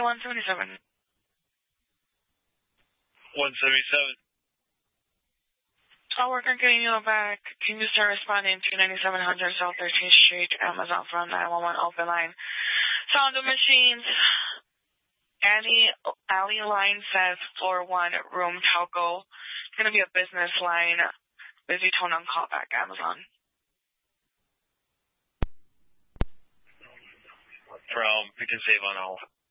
177. 177. I'll work on getting you back. Can you start responding to 9700 South 13th Street, Amazon from 911 open line? Sound of machines. Alley line says floor 1, room telco. It's going to be a business line. Busy tone on callback, Amazon. From Pick and Save on all.